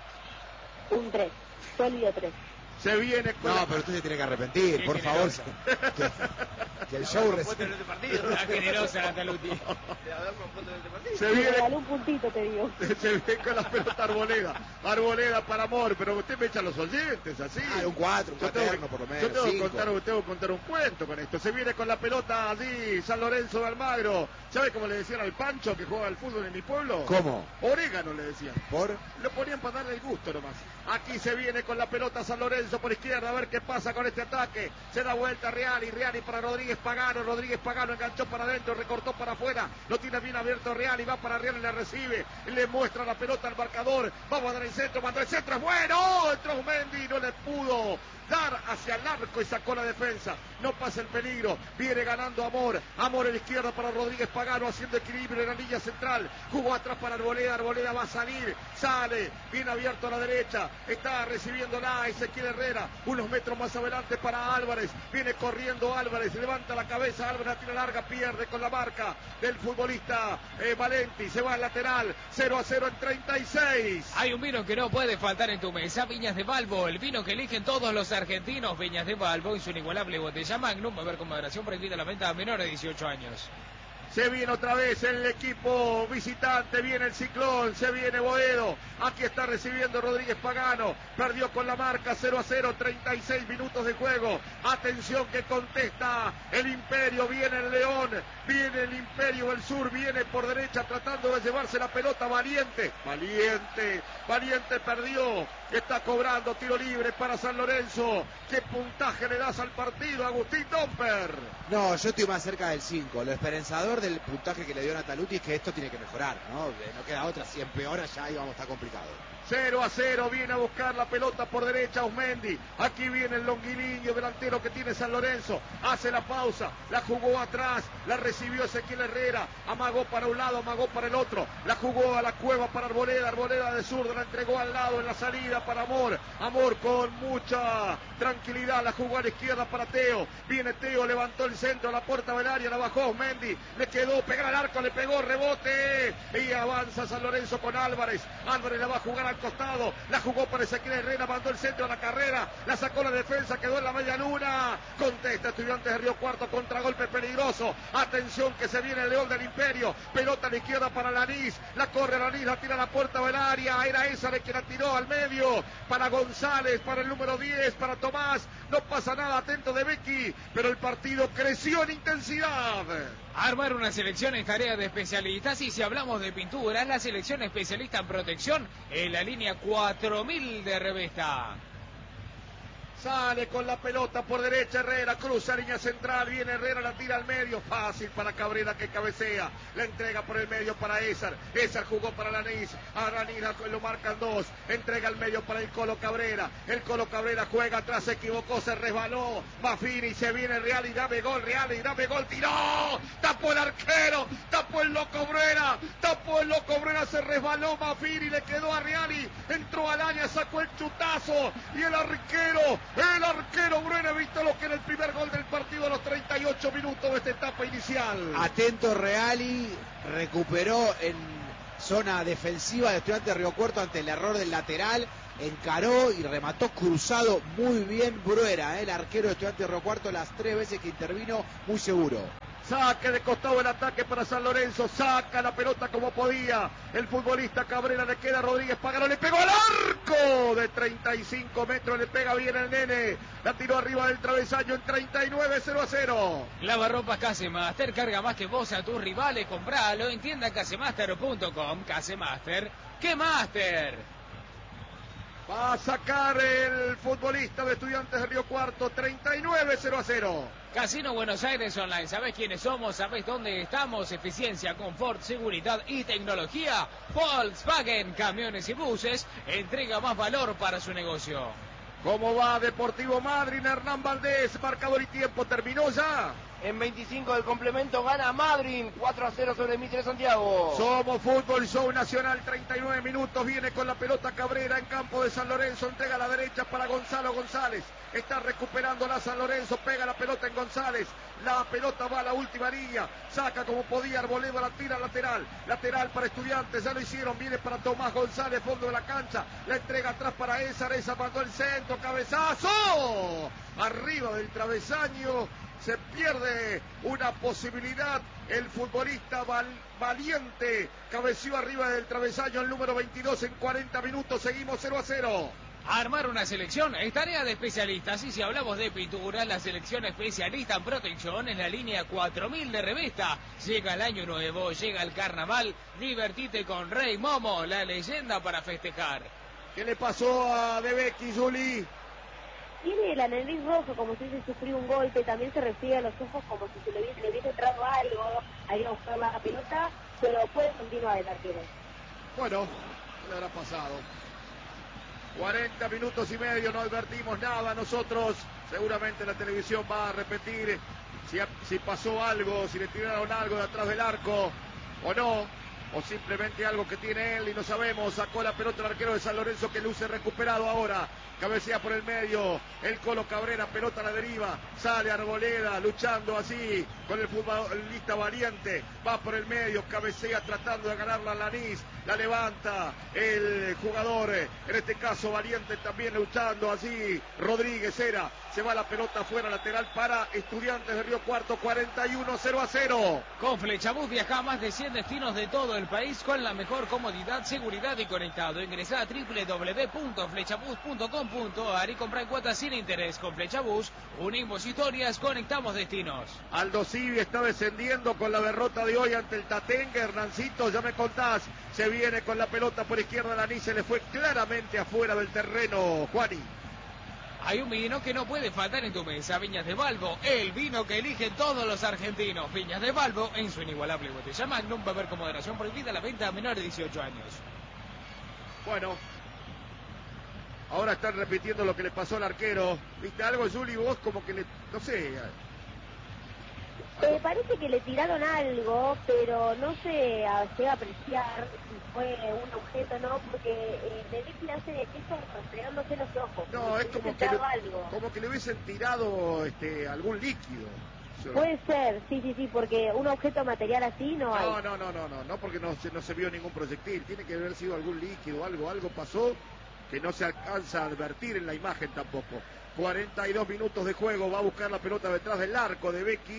Un 3, sólido 3. Se viene con pero usted se tiene que arrepentir, por favor. Que el show Está generosa la Taluti. Se viene, regaló un puntito, te digo. Se viene con la pelota Arboleda para Amor, pero usted me echa a los oyentes así. Un 4, un cuaterno por lo menos. Yo tengo que contar un cuento con esto. Se viene con la pelota allí San Lorenzo de Almagro. ¿Sabe cómo le decían al Pancho que juega al fútbol en mi pueblo? ¿Cómo? Orégano le decían. ¿Por? Lo ponían para darle el gusto nomás. Aquí se viene con la pelota San Lorenzo por izquierda, a ver qué pasa con este ataque. Se da vuelta Reali para Rodríguez Pagano enganchó para adentro, recortó para afuera, lo tiene bien abierto Reali, va para Reali, le recibe, le muestra la pelota al marcador, vamos a dar el centro, mandó el centro, es bueno, entró Mendy, no le pudo dar hacia el arco y sacó la defensa, no pasa el peligro, viene ganando Amor en la izquierda para Rodríguez Pagano, haciendo equilibrio en la línea central, jugó atrás para Arboleda va a salir, sale, bien abierto a la derecha, está recibiéndola Ezequiel Herrera, unos metros más adelante para Álvarez, viene corriendo Álvarez, levanta la cabeza, Álvarez la tira larga, pierde con la marca del futbolista Valenti, se va al lateral, 0-0 en 36. Hay un vino que no puede faltar en tu mesa, Viñas de Balbo, el vino que eligen todos los argentinos, Viñas de Balbo y su inigualable botella Magnum, a ver con moderación, prohibida la venta a menores de 18 años. Se viene otra vez el equipo visitante, viene el Ciclón, se viene Boedo, aquí está recibiendo Rodríguez Pagano, perdió con la marca 0-0, 36 minutos de juego, atención que contesta el Imperio, viene el León, viene el Imperio del Sur, viene por derecha tratando de llevarse la pelota, Valiente perdió, está cobrando tiro libre para San Lorenzo. ¿Qué puntaje le das al partido, Agustín Domper? No, yo estoy más cerca del 5, lo esperanzador del puntaje que le dio Nataluti es que esto tiene que mejorar, ¿no? No queda otra, si empeora ya ahí vamos a estar complicado. 0-0, viene a buscar la pelota por derecha Osmendi, aquí viene el longuiliño delantero que tiene San Lorenzo, hace la pausa, la jugó atrás, la recibió Ezequiel Herrera, amagó para un lado, amagó para el otro, la jugó a la cueva para Arboleda de zurdo, la entregó al lado en la salida para Amor con mucha tranquilidad, la jugó a la izquierda para Teo, viene Teo, levantó el centro a la puerta del área, la bajó Osmendi, le quedó, pegar al arco, le pegó, rebote, y avanza San Lorenzo con Álvarez la va a jugar al costado, la jugó para Ezequiel Herrera, mandó el centro a la carrera, la sacó la defensa, quedó en la media luna, contesta Estudiantes de Río Cuarto, contragolpe peligroso. peligroso. Atención que se viene el León del Imperio. Pelota a la izquierda para Lanís. La corre Lanís, la tira a la puerta del área. Era esa de que la tiró al medio. Para González, para el número 10, para Tomás. No pasa nada, atento de Becky. Pero el partido creció en intensidad. Armar una selección es tarea de especialistas, y si hablamos de pinturas, la selección especialista en protección en la línea 4000 de Revesta. Sale con la pelota por derecha Herrera, cruza línea central, viene Herrera, la tira al medio, fácil para Cabrera que cabecea, la entrega por el medio para Ézar jugó para Lanís, a Lanís lo marcan dos, entrega al medio para el Colo Cabrera juega atrás, se equivocó, se resbaló, Mafini, se viene Real y dame gol, tiró, tapó el arquero, tapó el loco Brera, se resbaló Mafini, le quedó a Reali, entró al área, sacó el chutazo, y el arquero Brera, visto lo que era el primer gol del partido a los 38 minutos de esta etapa inicial. Atento Reali, recuperó en zona defensiva de Estudiantes de Río Cuarto ante el error del lateral, encaró y remató cruzado muy bien Bruera, el arquero de Estudiantes de Río Cuarto, las 3 veces que intervino, muy seguro. Saque de costado el ataque para San Lorenzo, saca la pelota como podía el futbolista Cabrera, le queda Rodríguez Pagano, le pegó al arco de 35 metros, le pega bien el nene, la tiró arriba del travesaño en 39, 0-0. Lavarropas Casemaster, carga más que vos a tus rivales, compralo en tienda casemaster.com. Casemaster, ¡qué máster! Va a sacar el futbolista de Estudiantes de Río Cuarto, 39, 0-0. Casino Buenos Aires Online, ¿sabés quiénes somos? ¿Sabés dónde estamos? Eficiencia, confort, seguridad y tecnología. Volkswagen, camiones y buses, entrega más valor para su negocio. ¿Cómo va Deportivo Madryn? Hernán Valdés, marcador y tiempo, ¿terminó ya? En 25 del complemento gana Madryn, 4-0 sobre Mitre Santiago. Somos Fútbol Show Nacional, 39 minutos, viene con la pelota Cabrera en campo de San Lorenzo, entrega a la derecha para Gonzalo González, está recuperando la San Lorenzo, pega la pelota en González, la pelota va a la última línea, saca como podía Arboleda, la tira lateral para Estudiantes, ya lo hicieron, viene para Tomás González, fondo de la cancha, la entrega atrás para Ézar mandó el centro, cabezazo, arriba del travesaño. Se pierde una posibilidad, el futbolista Valiente cabeció arriba del travesaño el número 22 en 40 minutos, seguimos 0-0. Armar una selección es tarea de especialistas, y si hablamos de pinturas, la selección especialista en protección es la línea 4000 de Revesta. Llega el año nuevo, llega el carnaval, divertite con Rey Momo, la leyenda para festejar. ¿Qué le pasó a De Becky, Juli? Tiene la nariz roja como si hubiese sufrido un golpe, también se refiere a los ojos como si le hubiese entrado algo, a ir a buscar la pelota, pero puede continuar el arquero. Bueno, ¿qué le habrá pasado? 40 minutos y medio, no advertimos nada nosotros, seguramente la televisión va a repetir si pasó algo, si le tiraron algo de atrás del arco o no, o simplemente algo que tiene él y no sabemos. Sacó la pelota el arquero de San Lorenzo, que luce recuperado ahora, cabecea por el medio, el Colo Cabrera, pelota a la deriva, sale Arboleda luchando así con el futbolista Valiente, va por el medio, cabecea tratando de ganarla a Lanís, la levanta el jugador, en este caso Valiente también luchando así, Rodríguez se va la pelota afuera, lateral para Estudiantes de Río Cuarto, 41-0-0. Con Flechabús viaja a más de 100 destinos de todo el país con la mejor comodidad, seguridad y conectado. Ingresá a www.flechabús.com.ar y compra en cuotas sin interés. Con Flechabús, unimos historias, conectamos destinos. Aldo Civi está descendiendo con la derrota de hoy ante el Tatengue. Hernancito, ya me contás, se viene con la pelota por izquierda, Lanís se le fue claramente afuera del terreno, Juani. Hay un vino que no puede faltar en tu mesa, Viñas de Balbo, el vino que eligen todos los argentinos. Viñas de Balbo, en su inigualable botella Magnum, beber con moderación, prohibida la venta a menores de 18 años. Bueno, ahora están repitiendo lo que le pasó al arquero. ¿Viste algo, Juli? Vos como que no sé... Parece que le tiraron algo, pero no se llega a apreciar si fue un objeto o no, porque de Becky le hace eso rastreándose los ojos. No, es como que le hubiesen tirado algún líquido. Puede ser, sí, porque un objeto material así no hay. No, porque no se vio ningún proyectil. Tiene que haber sido algún líquido, algo pasó que no se alcanza a advertir en la imagen tampoco. 42 minutos de juego, va a buscar la pelota detrás del arco de Becky.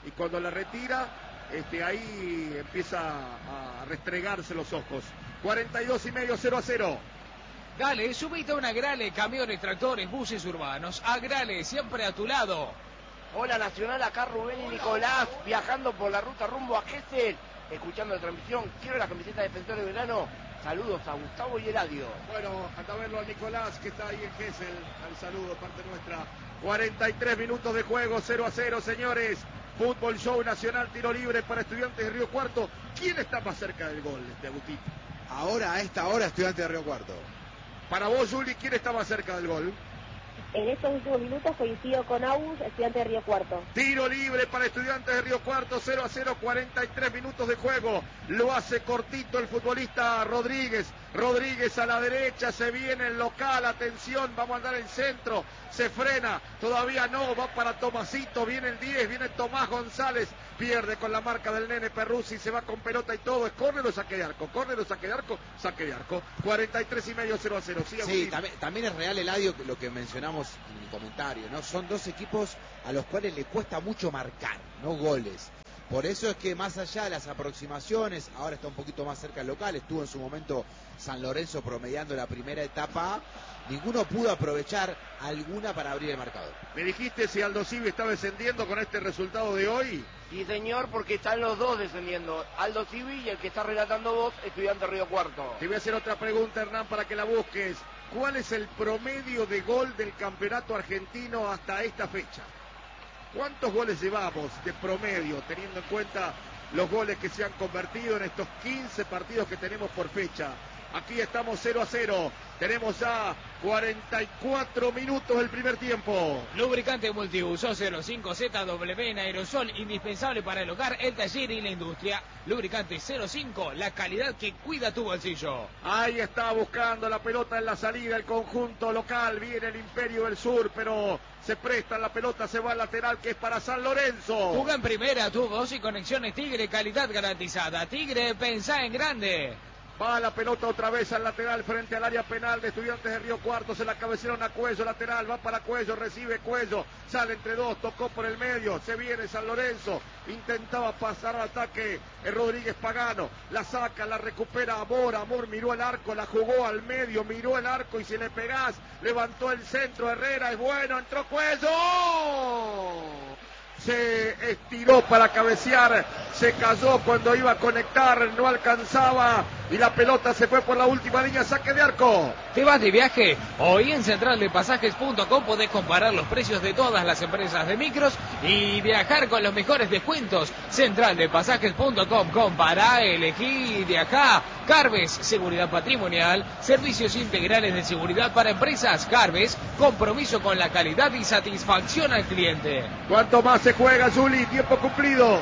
y cuando la retira, ahí empieza a restregarse los ojos. 42,5, 0-0. Dale, subite a una Agrale, camiones, tractores, buses urbanos. Agrale, siempre a tu lado. Hola Nacional, acá Rubén y Nicolás, viajando por la ruta rumbo a Gesell, escuchando la transmisión. Quiero la camiseta de Defensor de Verano. Saludos a Gustavo y Eladio. Bueno, anda a verlo a Nicolás, que está ahí en Gesell. Al saludo, parte nuestra. 43 minutos de juego, 0-0, señores. Fútbol Show Nacional, tiro libre para Estudiantes de Río Cuarto. ¿Quién está más cerca del gol, Agustín? Ahora, a esta hora, Estudiantes de Río Cuarto. Para vos, Juli, ¿quién está más cerca del gol? En estos últimos minutos coincido con Agus, Estudiantes de Río Cuarto. Tiro libre para Estudiantes de Río Cuarto, 0-0, 43 minutos de juego. Lo hace cortito el futbolista Rodríguez. Rodríguez a la derecha, se viene el local, atención, vamos a andar en centro, se frena, todavía no, va para Tomasito, viene el 10, viene Tomás González, pierde con la marca del nene Perruzzi, se va con pelota y todo, es córner o saque de arco, córner o saque de arco, saque de arco, 43,5, 0-0. Sí, también es real, Eladio, lo que mencionamos en el comentario, ¿no? Son dos equipos a los cuales le cuesta mucho marcar, no goles. Por eso es que más allá de las aproximaciones, ahora está un poquito más cerca del local, estuvo en su momento San Lorenzo promediando la primera etapa, ninguno pudo aprovechar alguna para abrir el marcador. ¿Me dijiste si Aldo Civi está descendiendo con este resultado de hoy? Sí, señor, porque están los dos descendiendo. Aldo Civi y el que está relatando vos, Estudiante Río Cuarto. Te voy a hacer otra pregunta, Hernán, para que la busques. ¿Cuál es el promedio de gol del campeonato argentino hasta esta fecha? ¿Cuántos goles llevamos de promedio, teniendo en cuenta los goles que se han convertido en estos 15 partidos que tenemos por fecha? Aquí estamos 0-0. Tenemos ya 44 minutos del primer tiempo. Lubricante multiuso 05ZW en aerosol, indispensable para el hogar, el taller y la industria. Lubricante 05, la calidad que cuida tu bolsillo. Ahí está buscando la pelota en la salida el conjunto local. Viene el Imperio del Sur, pero se presta la pelota, se va al lateral que es para San Lorenzo. Juega en primera, tubos y conexiones Tigre, calidad garantizada. Tigre, pensá en grande. Va la pelota otra vez al lateral frente al área penal de Estudiantes de Río Cuarto. Se la cabecearon a Cuello, lateral, va para Cuello, recibe Cuello, sale entre dos, tocó por el medio, se viene San Lorenzo, intentaba pasar al ataque Rodríguez Pagano, la saca, la recupera Amor, Amor miró el arco, la jugó al medio, miró el arco y si le pegás, levantó el centro, Herrera, es bueno, entró Cuello. Se estiró para cabecear, se cayó cuando iba a conectar, no alcanzaba y la pelota se fue por la última línea, saque de arco. ¿Te vas de viaje? Hoy en centraldepasajes.com podés comparar los precios de todas las empresas de micros y viajar con los mejores descuentos. Centraldepasajes.com, compará, elegí de acá. Carves, seguridad patrimonial, servicios integrales de seguridad para empresas. Carves, compromiso con la calidad y satisfacción al cliente. ¿Cuánto más se juega, Juli? Tiempo cumplido.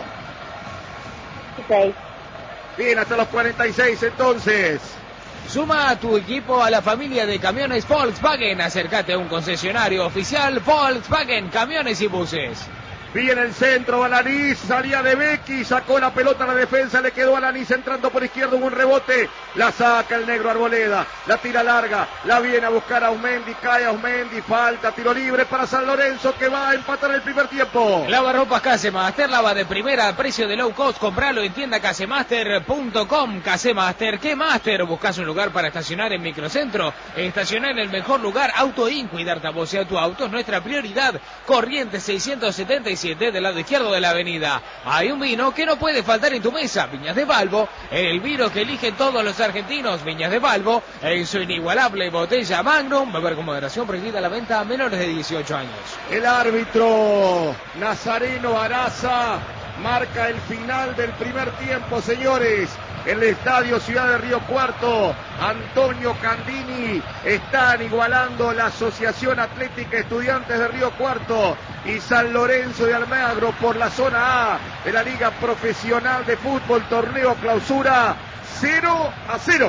6. Bien, hasta los 46 entonces. Suma a tu equipo a la familia de camiones Volkswagen. Acércate a un concesionario oficial Volkswagen, camiones y buses. Viene el centro, Alanís, salía de Becky, sacó la pelota a la defensa, le quedó Alanís entrando por izquierda, hubo un rebote, la saca el negro Arboleda, la tira larga, la viene a buscar a Aumendi, cae Aumendi, falta, tiro libre para San Lorenzo que va a empatar el primer tiempo. Lavarropas Casemaster, lava de primera a precio de low cost, compralo en tienda casemaster.com. Casemaster, ¿qué master? ¿Buscas un lugar para estacionar en Microcentro? Estacionar en el mejor lugar, Auto In, cuidarte a vos y a tu auto es nuestra prioridad. Corrientes 677 del lado izquierdo de la avenida. Hay un vino que no puede faltar en tu mesa, Viñas de Balbo, el vino que eligen todos los argentinos, Viñas de Balbo, en su inigualable botella Magnum, beber con moderación, prohibida la venta a menores de 18 años. El árbitro Nazareno Araza marca el final del primer tiempo, señores. En el estadio Ciudad de Río Cuarto, Antonio Candini, están igualando la Asociación Atlética Estudiantes de Río Cuarto y San Lorenzo de Almagro por la zona A de la Liga Profesional de Fútbol, torneo clausura 0-0.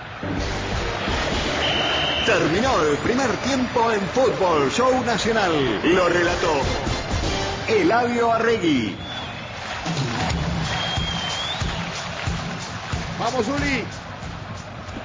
Terminó el primer tiempo en Fútbol Show Nacional. Lo relató Eladio Arregui. Vamos, Juli.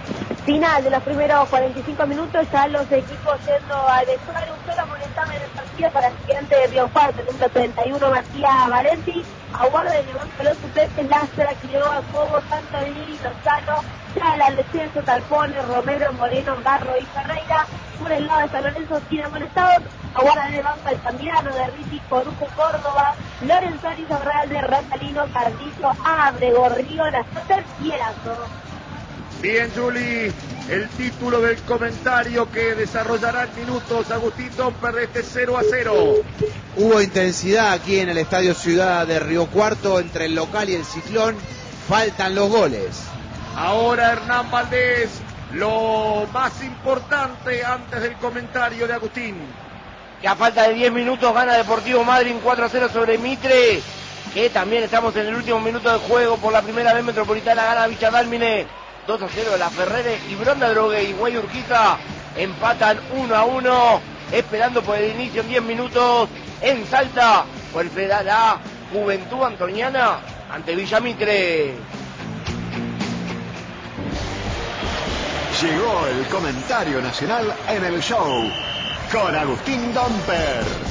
Final de los primeros 45 minutos, ya los equipos yendo al vestuario, un solo amonestado en el partido. partido para el Gigante de Río Cuarto, número 31, Matías Valenti. Aguarda de levante los suplentes, Lázara, Quiroga, Cobo, Santolini, Lozano, Chala, Lecenso, Talpone, Romero, Moreno, Garro y Ferreira. Por el lado de San Lorenzo, sin amonestados. Aguarda de banca el Zambiano, de Riti, Corujo, Córdoba, Lorenzo Arizo, Realde, Ratalino, Cardizo, Abre, Gorrión, Azoter y Erazo. Bien, Juli, el título del comentario que desarrollará en minutos Agustín Domper de este 0-0. Hubo intensidad aquí en el Estadio Ciudad de Río Cuarto entre el local y el Ciclón. Faltan los goles. Ahora Hernán Valdés, lo más importante antes del comentario de Agustín. Que a falta de 10 minutos gana Deportivo Madryn 4-0 sobre Mitre. Que también estamos en el último minuto de juego por la primera vez Metropolitana. Gana Villa Dálmine 2-0. La Ferrere y Bronda Drogue y Guay Urquiza empatan 1-1. Esperando por el inicio en 10 minutos en Salta. Volverá la Juventud Antoniana ante Villa Mitre. Llegó el comentario nacional en el show con Agustín Domper.